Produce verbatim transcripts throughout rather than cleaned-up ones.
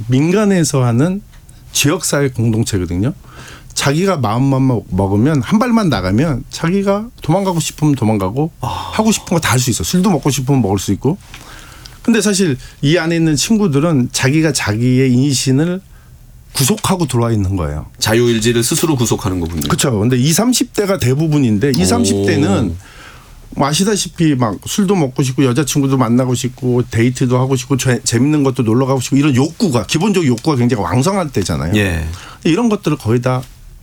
민간에서 하는 지역사회 공동체거든요. 자기가 마음만 먹으면 한 발만 나가면 자기가 도망가고 싶으면 도망가고 아. 하고 싶은 거 다 할 수 있어. 술도 먹고 싶으면 먹을 수 있고. 근데 사실 이 안에 있는 친구들은 자기가 자기의 인신을 구속하고 들어와 있는 거예요. 자유일지를 스스로 구속하는 거군요. 그렇죠. 근데 이십, 삼십 대가 대부분인데 이십, 삼십 대는 뭐 아시다시피 막 술도 먹고 싶고 여자친구도 만나고 싶고 데이트도 하고 싶고 재, 재밌는 것도 놀러 가고 싶고 이런 욕구가 기본적 욕구가 굉장히 왕성할 때잖아요. 예. 이런 것들을 거의 다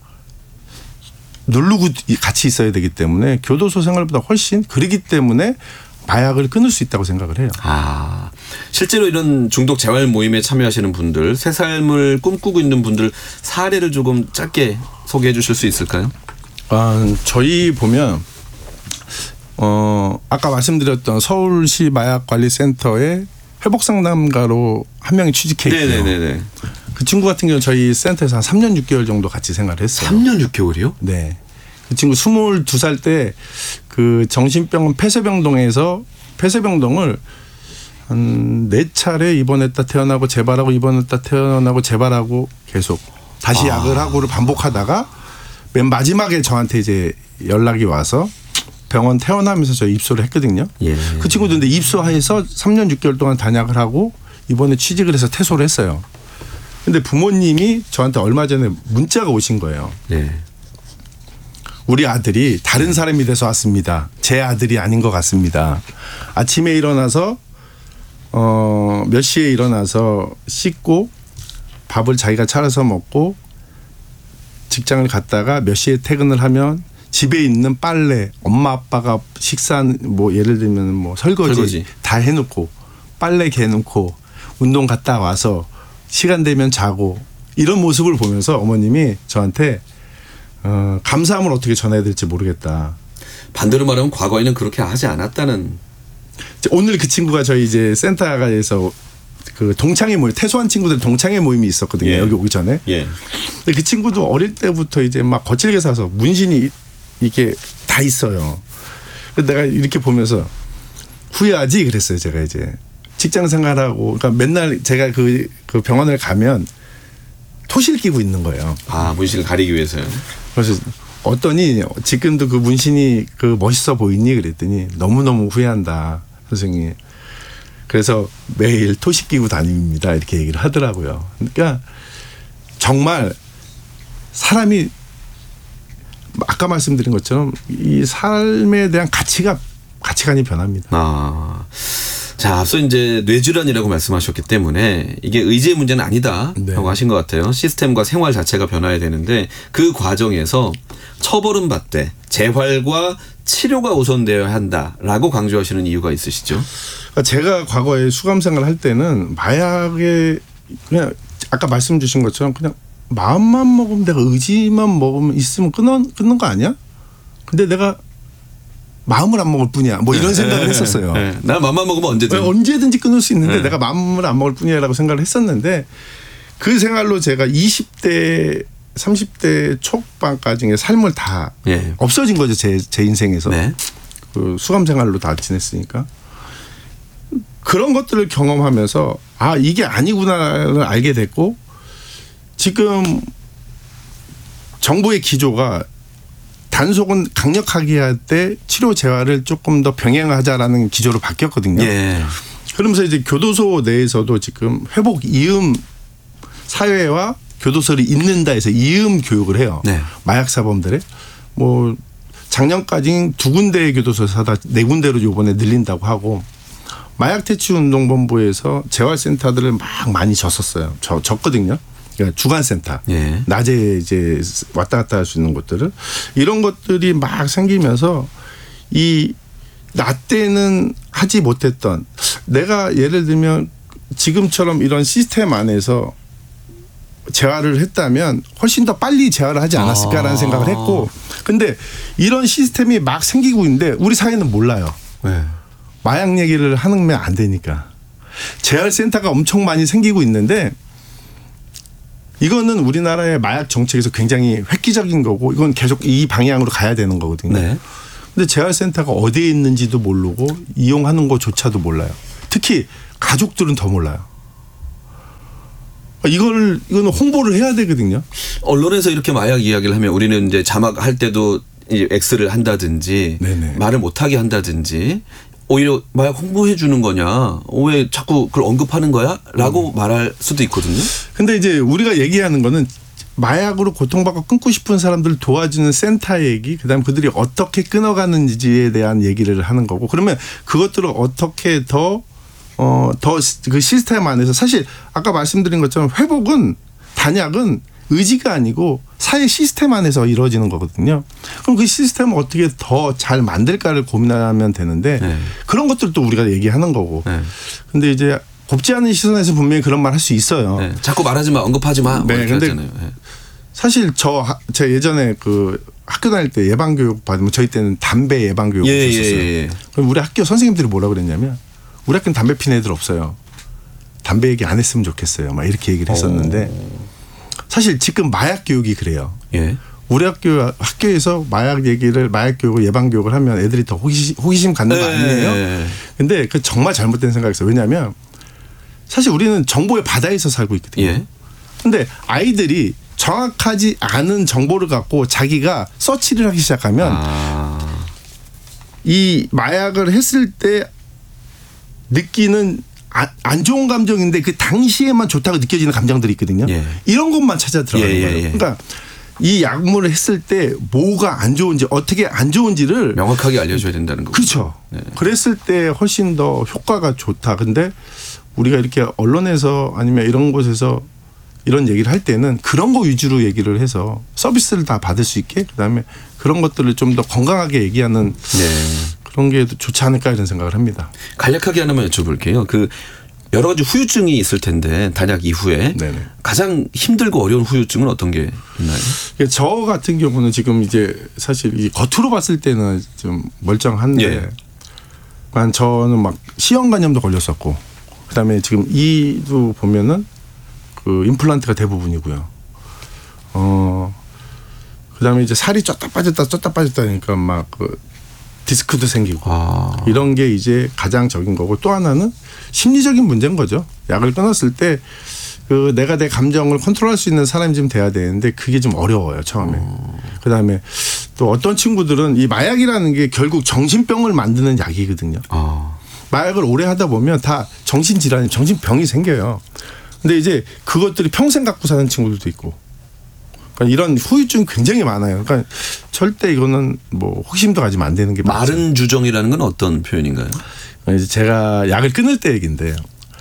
누르고 같이 있어야 되기 때문에 교도소 생활보다 훨씬 그러기 때문에 마약을 끊을 수 있다고 생각을 해요. 아, 실제로 이런 중독 재활 모임에 참여하시는 분들, 새 삶을 꿈꾸고 있는 분들 사례를 조금 짧게 소개해 주실 수 있을까요? 아, 저희 보면 어, 아까 말씀드렸던 서울시 마약관리센터에 회복상담가로 한 명이 취직해 있고요. 네네네. 그 친구 같은 경우는 저희 센터에서 한 삼 년 육 개월 정도 같이 생활을 했어요. 삼 년 육 개월이요? 네. 그 친구 스물두 살 때 그 정신병원 폐쇄병동에서 폐쇄병동을 한 네 차례 입원했다 퇴원하고 재발하고 입원했다 퇴원하고 재발하고 계속 다시 아. 약을 하고를 반복하다가 맨 마지막에 저한테 이제 연락이 와서 병원 퇴원하면서 저 입소를 했거든요. 예. 그 친구도 근데 입소해서 삼 년 육 개월 동안 단약을 하고 이번에 취직을 해서 퇴소를 했어요. 근데 부모님이 저한테 얼마 전에 문자가 오신 거예요. 네. 우리 아들이 다른 사람이 돼서 왔습니다. 제 아들이 아닌 것 같습니다. 아침에 일어나서 어, 몇 시에 일어나서 씻고 밥을 자기가 차려서 먹고 직장을 갔다가 몇 시에 퇴근을 하면 집에 있는 빨래, 엄마 아빠가 식사한 뭐 예를 들면 뭐 설거지, 설거지. 다 해놓고 빨래 개놓고 운동 갔다 와서 시간 되면 자고 이런 모습을 보면서 어머님이 저한테 어, 감사함을 어떻게 전해야 될지 모르겠다. 반대로 말하면 과거에는 그렇게 하지 않았다는. 오늘 그 친구가 저희 이제 센터가에서 그 동창회 모임, 퇴소한 친구들 동창회 모임이 있었거든요. 예. 여기 오기 전에. 예. 근데 그 친구도 어릴 때부터 이제 막 거칠게 사서 문신이 이게 다 있어요. 그래서 내가 이렇게 보면서 후회하지 그랬어요. 제가 이제 직장 생활하고 그러니까 맨날 제가 그, 그 병원을 가면 토시를 끼고 있는 거예요. 아, 문신을 가리기 위해서요. 그래서 어떠니 지금도 그 문신이 그 멋있어 보이니 그랬더니 너무너무 후회한다 선생님. 그래서 매일 토시 끼고 다닙니다 이렇게 얘기를 하더라고요. 그러니까 정말 사람이 아까 말씀드린 것처럼 이 삶에 대한 가치가 가치관이 변합니다. 아. 자, 앞서 이제 뇌질환이라고 말씀하셨기 때문에 이게 의지의 문제는 아니다라고 네. 하신 것 같아요. 시스템과 생활 자체가 변화해야 되는데 그 과정에서 처벌은 받되 재활과 치료가 우선되어야 한다라고 강조하시는 이유가 있으시죠? 제가 과거에 수감 생활을 할 때는 마약에 그냥 아까 말씀 주신 것처럼 그냥 마음만 먹으면 내가 의지만 먹으면 있으면 끊는, 끊는 거 아니야? 근데 내가 마음을 안 먹을 뿐이야. 뭐 이런 생각을 했었어요. 네. 나 마음만 먹으면 언제든. 언제든지 끊을 수 있는데 네. 내가 마음을 안 먹을 뿐이야라고 생각을 했었는데 그 생활로 제가 이십 대, 삼십 대 초반까지의 삶을 다 네. 없어진 거죠. 제, 제 인생에서. 네. 그 수감 생활로 다 지냈으니까. 그런 것들을 경험하면서 아 이게 아니구나를 알게 됐고 지금 정부의 기조가 단속은 강력하게 할 때 치료 재활을 조금 더 병행하자라는 기조로 바뀌었거든요. 예. 그러면서 이제 교도소 내에서도 지금 회복 이음 사회와 교도소를 잇는다 해서 이음 교육을 해요. 네. 마약 사범들의 뭐 작년까지 두 군데의 교도소에서 하다 네 군데로 이번에 늘린다고 하고 마약 퇴치 운동본부에서 재활센터들을 막 많이 졌었어요. 저 졌거든요. 그러니까 주간센터, 예. 낮에 이제 왔다 갔다 할 수 있는 곳들을 이런 것들이 막 생기면서 이 나 때는 하지 못했던 내가 예를 들면 지금처럼 이런 시스템 안에서 재활을 했다면 훨씬 더 빨리 재활을 하지 않았을까라는 아. 생각을 했고 근데 이런 시스템이 막 생기고 있는데 우리 사회는 몰라요. 네. 마약 얘기를 하면 안 되니까. 재활센터가 엄청 많이 생기고 있는데 이거는 우리나라의 마약 정책에서 굉장히 획기적인 거고 이건 계속 이 방향으로 가야 되는 거거든요. 네. 근데 재활센터가 어디에 있는지도 모르고 이용하는 것조차도 몰라요. 특히 가족들은 더 몰라요. 이걸 이거는 홍보를 해야 되거든요. 언론에서 이렇게 마약 이야기를 하면 우리는 이제 자막할 때도 이제 X를 한다든지 네네. 말을 못하게 한다든지 오히려 마약 홍보해 주는 거냐 왜 자꾸 그걸 언급하는 거야? 라고 음. 말할 수도 있거든요. 근데 이제 우리가 얘기하는 거는 마약으로 고통받고 끊고 싶은 사람들을 도와주는 센터 얘기, 그다음에 그들이 어떻게 끊어가는지에 대한 얘기를 하는 거고, 그러면 그것들을 어떻게 더 어, 더 그 시스템 안에서, 사실 아까 말씀드린 것처럼 회복은 단약은 의지가 아니고 사회 시스템 안에서 이루어지는 거거든요. 그럼 그 시스템을 어떻게 더 잘 만들까를 고민하면 되는데 네. 그런 것들도 우리가 얘기하는 거고. 네. 근데 이제 곱지 않은 시선에서 분명히 그런 말 할 수 있어요. 네. 자꾸 말하지 마, 언급하지 마. 네. 근데 네. 사실 저, 제 예전에 그 학교 다닐 때 예방교육 받으면 저희 때는 담배 예방교육을 예, 줬었어요. 예, 예. 그럼 우리 학교 선생님들이 뭐라 그랬냐면 우리 학교는 담배 피는 애들 없어요. 담배 얘기 안 했으면 좋겠어요. 막 이렇게 얘기를 했었는데 오. 사실 지금 마약 교육이 그래요. 예. 우리 학교 학교에서 마약 얘기를 마약 교육을 예방 교육을 하면 애들이 더 호기심, 호기심 갖는 거 아니에요? 근데 그 정말 잘못된 생각이었어요. 왜냐하면 사실 우리는 정보의 바다에서 살고 있거든요. 예. 근데 아이들이 정확하지 않은 정보를 갖고 자기가 서치를 하기 시작하면 아. 이 마약을 했을 때 느끼는 안 좋은 감정인데 그 당시에만 좋다고 느껴지는 감정들이 있거든요. 예. 이런 것만 찾아 들어가는 예, 예, 거예요. 그러니까 이 약물을 했을 때 뭐가 안 좋은지 어떻게 안 좋은지를 명확하게 알려줘야 된다는 거죠. 그렇죠. 네. 그랬을 때 훨씬 더 효과가 좋다. 근데 우리가 이렇게 언론에서 아니면 이런 곳에서 이런 얘기를 할 때는 그런 거 위주로 얘기를 해서 서비스를 다 받을 수 있게, 그다음에 그런 것들을 좀 더 건강하게 얘기하는 네. 그런 게 좋지 않을까 이런 생각을 합니다. 간략하게 하나만 여쭤볼게요. 그 여러 가지 후유증이 있을 텐데 단약 이후에 네네. 가장 힘들고 어려운 후유증은 어떤 게 있나요? 저 같은 경우는 지금 이제 사실 이 겉으로 봤을 때는 좀 멀쩡한데 예. 저는 막 시형간염도 걸렸었고, 그다음에 지금 이도 보면은 그 임플란트가 대부분이고요. 어 그다음에 이제 살이 쪘다 빠졌다 쪘다 빠졌다 하니까 막 그 디스크도 생기고 아. 이런 게 이제 가장 적인 거고, 또 하나는 심리적인 문제인 거죠. 약을 끊었을 때 그 내가 내 감정을 컨트롤할 수 있는 사람이 좀 돼야 되는데 그게 좀 어려워요 처음에. 음. 그다음에 또 어떤 친구들은 이 마약이라는 게 결국 정신병을 만드는 약이거든요. 아. 마약을 오래 하다 보면 다 정신질환이 정신병이 생겨요. 근데 이제 그것들이 평생 갖고 사는 친구들도 있고. 그러니까 이런 후유증이 굉장히 많아요. 그러니까 절대 이거는 뭐 혹심도 가지면 안 되는 게 맞죠. 마른 주정이라는 건 어떤 표현인가요? 이제 제가 약을 끊을 때 얘기인데,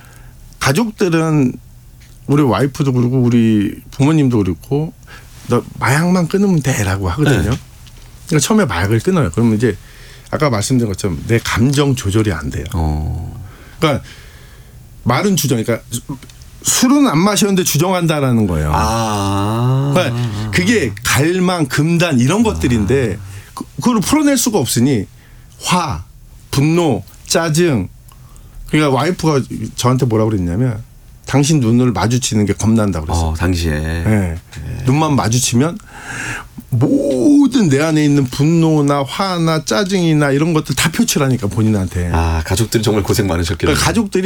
가족들은 우리 와이프도 그렇고 우리 부모님도 그렇고 너 마약만 끊으면 돼라고 하거든요. 네. 그러니까 처음에 마약을 끊어요. 그러면 이제 아까 말씀드린 것처럼 내 감정 조절이 안 돼요. 어. 그러니까 마른 주정, 그러니까 술은 안 마셨는데 주정한다라는 거예요. 아. 그러니까 그게 갈망, 금단 이런 것들인데 그, 그걸 풀어낼 수가 없으니 화, 분노, 짜증. 그러니까 와이프가 저한테 뭐라고 그랬냐면 당신 눈을 마주치는 게 겁난다고 그랬어요. 어, 당시에. 네. 네. 눈만 마주치면 모든 내 안에 있는 분노나 화나 짜증이나 이런 것들 다 표출하니까 본인한테. 아, 가족들이 정말 고생 많으셨겠네요. 그러니까 가족들이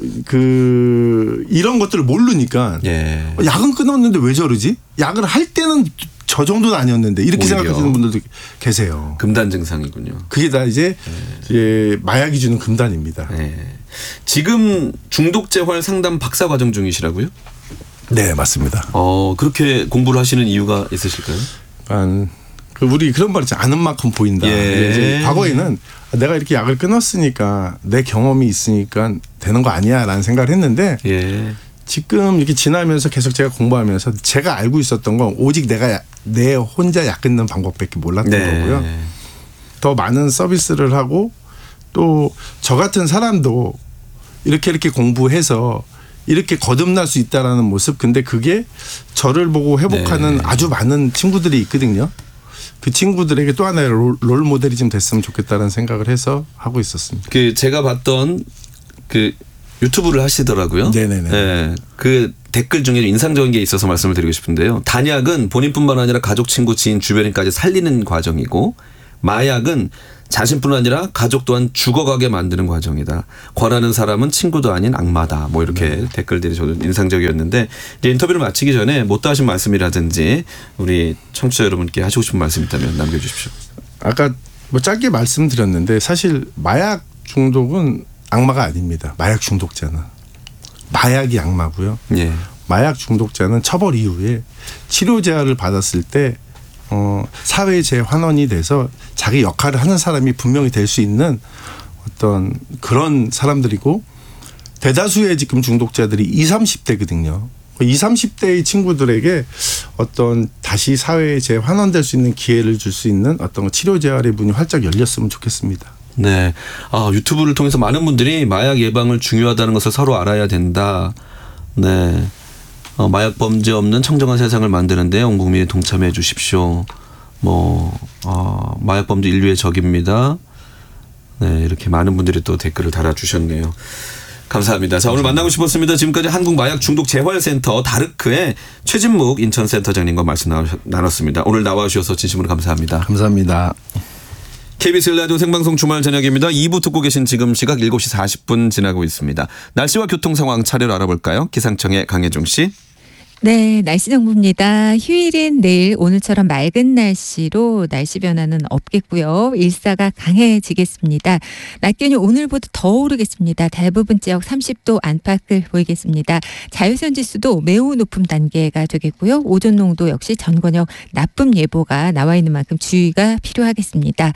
그 이런 것들을 모르니까 예. 약은 끊었는데 왜 저러지? 약을 할 때는 저 정도는 아니었는데 이렇게 오히려. 생각하시는 분들도 계세요. 금단 증상이군요. 그게 다 이제, 네. 이제 마약이 주는 금단입니다. 네. 지금 중독 재활 상담 박사 과정 중이시라고요? 네, 맞습니다. 어, 그렇게 공부를 하시는 이유가 있으실까요? 한 우리 그런 말 있잖아요. 아는 만큼 보인다. 예. 이제 과거에는 내가 이렇게 약을 끊었으니까 내 경험이 있으니까 되는 거 아니야라는 생각을 했는데 예. 지금 이렇게 지나면서 계속 제가 공부하면서 제가 알고 있었던 건 오직 내가 내 혼자 약 끊는 방법밖에 몰랐던 네. 거고요. 더 많은 서비스를 하고 또 저 같은 사람도 이렇게 이렇게 공부해서 이렇게 거듭날 수 있다라는 모습. 근데 그게 저를 보고 회복하는 네. 아주 많은 친구들이 있거든요. 그 친구들에게 또 하나의 롤, 롤 모델이 좀 됐으면 좋겠다는 생각을 해서 하고 있었습니다. 그 제가 봤던 그 유튜브를 하시더라고요. 네네네. 네. 그 댓글 중에 인상적인 게 있어서 말씀을 드리고 싶은데요. 단약은 본인뿐만 아니라 가족, 친구, 지인, 주변인까지 살리는 과정이고 마약은 자신뿐 아니라 가족 또한 죽어가게 만드는 과정이다. 권하는 사람은 친구도 아닌 악마다. 뭐 이렇게 네. 댓글들이 저도 인상적이었는데 이제 인터뷰를 마치기 전에 못다 하신 말씀이라든지 우리 청취자 여러분께 하시고 싶은 말씀 있다면 남겨주십시오. 아까 뭐 짧게 말씀드렸는데 사실 마약 중독은 악마가 아닙니다. 마약 중독자는. 마약이 악마고요. 예. 마약 중독자는 처벌 이후에 치료 제한을 받았을 때 어, 사회 재환원이 돼서 자기 역할을 하는 사람이 분명히 될 수 있는 어떤 그런 사람들이고 대다수의 지금 중독자들이 이십, 삼십 대거든요. 이십, 삼십 대의 친구들에게 어떤 다시 사회에 재환원될 수 있는 기회를 줄 수 있는 어떤 치료 재활의 문이 활짝 열렸으면 좋겠습니다. 네. 아, 유튜브를 통해서 많은 분들이 마약 예방을 중요하다는 것을 서로 알아야 된다. 네. 어, 마약 범죄 없는 청정한 세상을 만드는데 온 국민이 동참해 주십시오. 뭐 어, 마약 범죄 인류의 적입니다. 네, 이렇게 많은 분들이 또 댓글을 달아주셨네요. 감사합니다. 자, 오늘 만나고 싶었습니다. 지금까지 한국마약중독재활센터 다르크의 최진묵 인천센터장님과 말씀 나눴습니다. 오늘 나와주셔서 진심으로 감사합니다. 감사합니다. 케이비에스 라디오 생방송 주말 저녁입니다. 이 부 듣고 계신 지금 시각 일곱 시 사십 분 지나고 있습니다. 날씨와 교통 상황 차례로 알아볼까요? 기상청의 강혜종 씨. 네, 날씨 정보입니다. 휴일인 내일 오늘처럼 맑은 날씨로 날씨 변화는 없겠고요. 일사가 강해지겠습니다. 낮 기온이 오늘보다 더 오르겠습니다. 대부분 지역 삼십 도 안팎을 보이겠습니다. 자외선 지수도 매우 높은 단계가 되겠고요. 오존 농도 역시 전권역 나쁨 예보가 나와 있는 만큼 주의가 필요하겠습니다.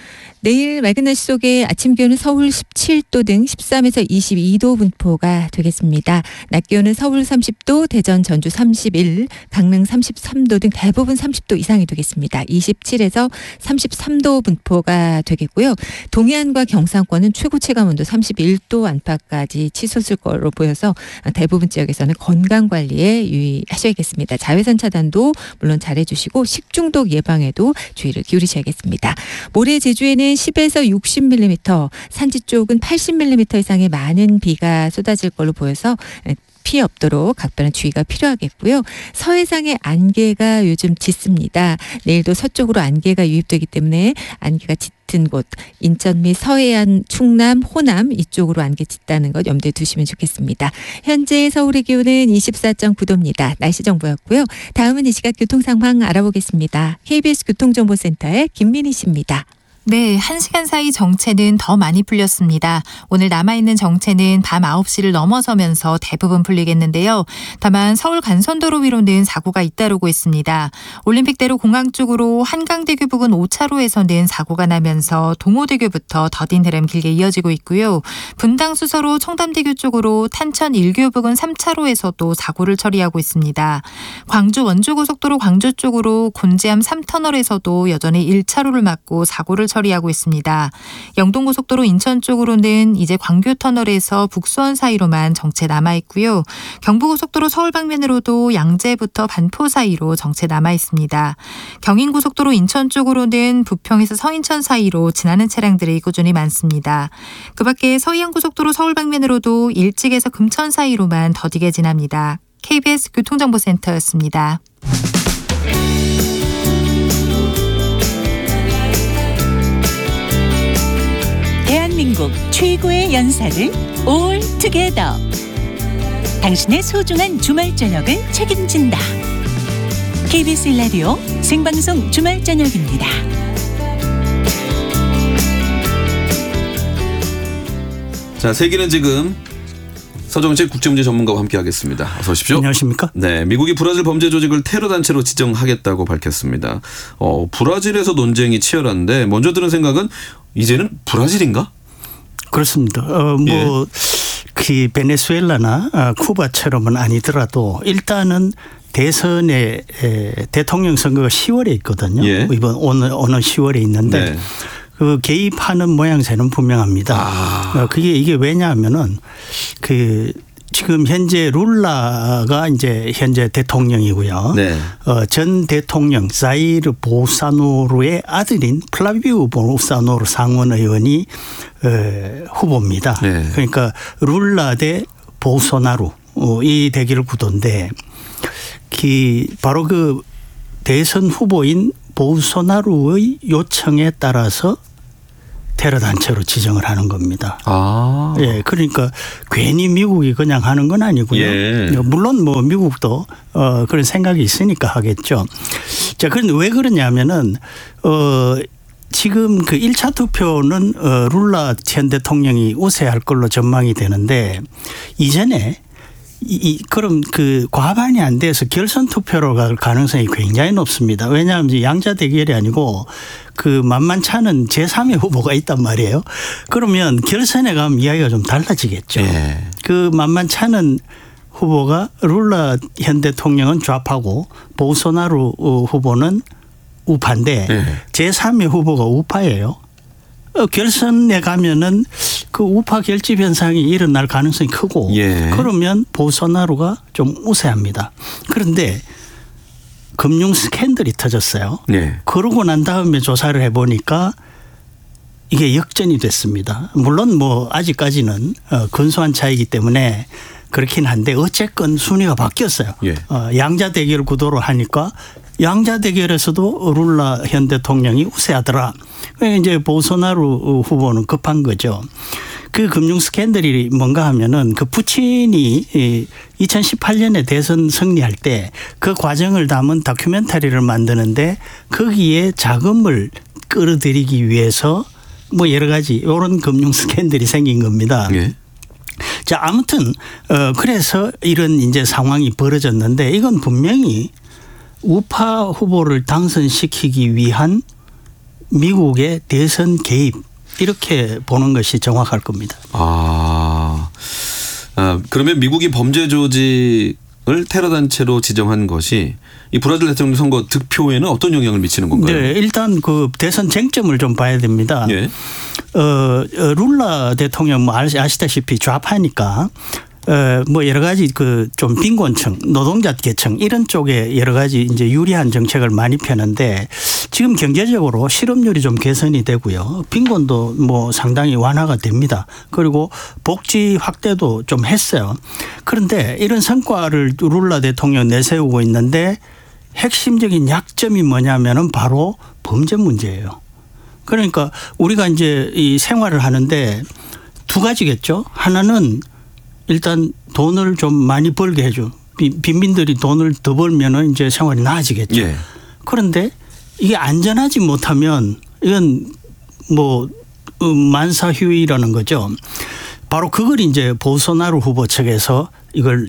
내일 맑은 날씨 속에 아침 기온은 서울 십칠 도 등 십삼에서 이십이 도 분포가 되겠습니다. 낮 기온은 서울 삼십 도, 대전, 전주 삼십일, 강릉 삼십삼 도 등 대부분 삼십 도 이상이 되겠습니다. 이십칠에서 삼십삼 도 분포가 되겠고요. 동해안과 경상권은 최고 체감온도 삼십일 도 안팎까지 치솟을 거로 보여서 대부분 지역에서는 건강관리에 유의하셔야겠습니다. 자외선 차단도 물론 잘해주시고 식중독 예방에도 주의를 기울이셔야겠습니다. 모레 제주에는 십에서 육십 밀리미터, 산지 쪽은 팔십 밀리미터 이상의 많은 비가 쏟아질 걸로 보여서 피해 없도록 각별한 주의가 필요하겠고요. 서해상의 안개가 요즘 짙습니다. 내일도 서쪽으로 안개가 유입되기 때문에 안개가 짙은 곳, 인천 및 서해안, 충남, 호남 이쪽으로 안개 짙다는 것 염두에 두시면 좋겠습니다. 현재 서울의 기온은 이십사 점 구 도입니다. 날씨 정보였고요. 다음은 이 시각 교통 상황 알아보겠습니다. 케이비에스 교통정보센터의 김민희 씨입니다. 네, 한 시간 사이 정체는 더 많이 풀렸습니다. 오늘 남아있는 정체는 밤 아홉 시를 넘어서면서 대부분 풀리겠는데요. 다만 서울 간선도로 위로는 사고가 잇따르고 있습니다. 올림픽대로 공항 쪽으로 한강대교 부근 오 차로에서는 사고가 나면서 동호대교부터 더딘 흐름 길게 이어지고 있고요. 분당 수서로 청담대교 쪽으로 탄천 일교 부근 삼 차로에서도 사고를 처리하고 있습니다. 광주 원주고속도로 광주 쪽으로 곤지암 삼 터널에서도 여전히 일 차로를 막고 사고를 처리하고 있습니다. 영동고속도로 인천 쪽으로는 이제 광교터널에서 북수원 사이로만 정체 남아있고요. 경부고속도로 서울 방면으로도 양재부터 반포 사이로 정체 남아있습니다. 경인고속도로 인천 쪽으로는 부평에서 서인천 사이로 지나는 차량들이 꾸준히 많습니다. 그 밖에 서해안고속도로 서울 방면으로도 일찍에서 금천 사이로만 더디게 지납니다. 케이비에스 교통정보센터였습니다. 대한민국 최고의 연사를 올 투게더. 당신의 소중한 주말 저녁을 책임진다. 케이비에스 라디오 생방송 주말 저녁입니다. 자, 세계는 지금 서정책 국제문제 전문가와 함께하겠습니다. 어서 오십시오. 안녕하십니까? 네, 미국이 브라질 범죄 조직을 테러 단체로 지정하겠다고 밝혔습니다. 어, 브라질에서 논쟁이 치열한데 먼저 드는 생각은 이제는 브라질인가? 그렇습니다. 어, 뭐, 예. 그 베네수엘라나 아, 쿠바처럼은 아니더라도 일단은 대선의 에, 대통령 선거가 시월에 있거든요. 예. 이번 오늘 오늘 시월에 있는데 네. 그 개입하는 모양새는 분명합니다. 아. 어, 그게 이게 왜냐하면은 그 지금 현재 룰라가 이제 현재 대통령이고요. 네. 어, 전 대통령 자이르 보사노르의 아들인 플라비우 보사노르 상원 의원이 어, 후보입니다. 네. 그러니까 룰라 대 보소나루 어, 이 대결 구도인데 그 바로 그 대선 후보인 보소나루의 요청에 따라서 테러 단체로 지정을 하는 겁니다. 아. 예, 그러니까 괜히 미국이 그냥 하는 건 아니고요. 예. 물론 뭐 미국도 어 그런 생각이 있으니까 하겠죠. 자, 그런데 왜 그러냐면은 어 지금 그 일 차 투표는 어 룰라 전 대통령이 우세할 걸로 전망이 되는데 이전에 이, 이 그럼 그 과반이 안 돼서 결선 투표로 갈 가능성이 굉장히 높습니다. 왜냐하면 양자 대결이 아니고 그 만만치 않은 제삼의 후보가 있단 말이에요. 그러면 결선에 가면 이야기가 좀 달라지겠죠. 예. 그 만만치 않은 후보가 룰라 현 대통령은 좌파고 보소나루 후보는 우파인데 예. 제삼의 후보가 우파예요. 결선에 가면은 그 우파 결집 현상이 일어날 가능성이 크고 예. 그러면 보소나루가 좀 우세합니다. 그런데 금융 스캔들이 터졌어요. 예. 그러고 난 다음에 조사를 해보니까 이게 역전이 됐습니다. 물론 뭐 아직까지는 근소한 차이기 때문에 그렇긴 한데 어쨌건 순위가 바뀌었어요. 예. 양자 대결 구도로 하니까 양자 대결에서도 룰라 현 대통령이 우세하더라. 이제 보소나루 후보는 급한 거죠. 그 금융 스캔들이 뭔가 하면은 그 푸친이 이천십팔 년에 대선 승리할 때 그 과정을 담은 다큐멘터리를 만드는데 거기에 자금을 끌어들이기 위해서 뭐 여러 가지 이런 금융 스캔들이 생긴 겁니다. 예. 자, 아무튼 어 그래서 이런 이제 상황이 벌어졌는데 이건 분명히 우파 후보를 당선시키기 위한 미국의 대선 개입 이렇게 보는 것이 정확할 겁니다. 아, 아 그러면 미국이 범죄 조직을 테러 단체로 지정한 것이 이 브라질 대통령 선거 득표에는 어떤 영향을 미치는 건가요? 네, 일단 그 대선 쟁점을 좀 봐야 됩니다. 예. 어, 룰라 대통령 뭐 아시다시피 좌파니까. 어, 뭐 여러 가지 그 좀 빈곤층, 노동자 계층 이런 쪽에 여러 가지 이제 유리한 정책을 많이 펴는데 지금 경제적으로 실업률이 좀 개선이 되고요. 빈곤도 뭐 상당히 완화가 됩니다. 그리고 복지 확대도 좀 했어요. 그런데 이런 성과를 룰라 대통령 내세우고 있는데 핵심적인 약점이 뭐냐면은 바로 범죄 문제예요. 그러니까 우리가 이제 이 생활을 하는데 두 가지겠죠. 하나는 일단 돈을 좀 많이 벌게 해줘. 빈민들이 돈을 더 벌면은 이제 생활이 나아지겠죠. 예. 그런데 이게 안전하지 못하면 이건 뭐 만사휴이라는 거죠. 바로 그걸 이제 보소나루 후보 측에서 이걸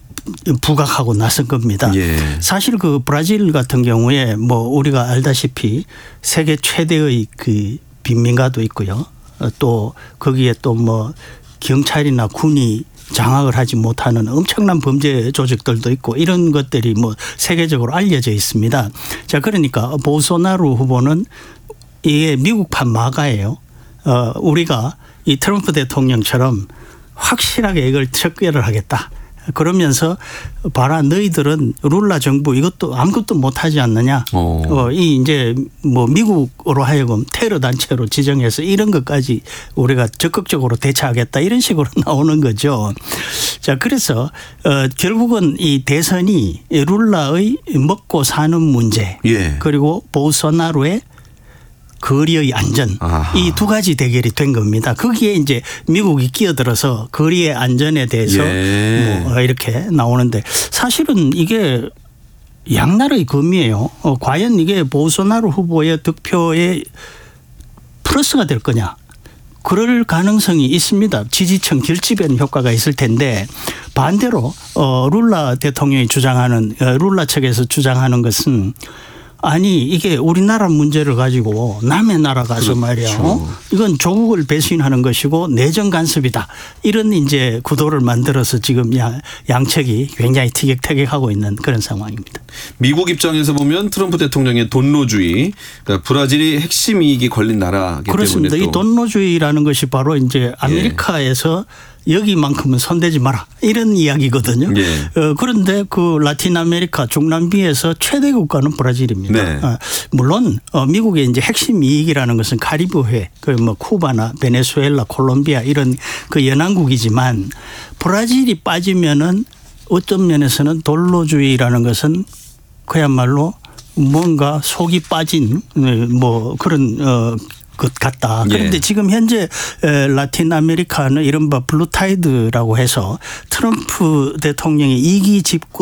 부각하고 나선 겁니다. 예. 사실 그 브라질 같은 경우에 뭐 우리가 알다시피 세계 최대의 그 빈민가도 있고요. 또 거기에 또 뭐 경찰이나 군이 장악을 하지 못하는 엄청난 범죄 조직들도 있고 이런 것들이 뭐 세계적으로 알려져 있습니다. 자, 그러니까 보소나루 후보는 이게 미국판 마가예요. 어, 우리가 이 트럼프 대통령처럼 확실하게 이걸 척결을 하겠다. 그러면서 봐라 너희들은 룰라 정부 이것도 아무것도 못하지 않느냐. 어, 이 이제 뭐 미국으로 하여금 테러 단체로 지정해서 이런 것까지 우리가 적극적으로 대처하겠다 이런 식으로 나오는 거죠. 자, 그래서 어, 결국은 이 대선이 룰라의 먹고 사는 문제 예. 그리고 보소나루의 거리의 안전 이 두 가지 대결이 된 겁니다. 거기에 이제 미국이 끼어들어서 거리의 안전에 대해서 예. 뭐 이렇게 나오는데 사실은 이게 양날의 검이에요. 어, 과연 이게 보소나루 후보의 득표에 플러스가 될 거냐. 그럴 가능성이 있습니다. 지지층 결집에는 효과가 있을 텐데 반대로 어, 룰라 대통령이 주장하는 어, 룰라 측에서 주장하는 것은 아니 이게 우리나라 문제를 가지고 남의 나라 가서 그렇죠. 말이야. 어? 이건 조국을 배신하는 것이고 내정 간섭이다. 이런 이제 구도를 만들어서 지금 양, 양측이 굉장히 티격태격하고 있는 그런 상황입니다. 미국 입장에서 보면 트럼프 대통령의 돈노주의, 그러니까 브라질이 핵심 이익이 걸린 나라이기 그렇습니다. 때문에 또. 이 돈노주의라는 것이 바로 이제 아메리카에서 예. 여기만큼은 손대지 마라 이런 이야기거든요. 예. 어, 그런데 그 라틴 아메리카 중남미에서 최대 국가는 브라질입니다. 네. 어, 물론 어, 미국의 이제 핵심 이익이라는 것은 카리브해, 그 뭐 쿠바나 베네수엘라, 콜롬비아 이런 그 연안국이지만 브라질이 빠지면은 어떤 면에서는 돈노주의라는 것은 그야말로 뭔가 속이 빠진 뭐 그런 어 것 같다. 그런데 예. 지금 현재 라틴 아메리카는 이른바 블루타이드라고 해서 트럼프 대통령의 이기 집권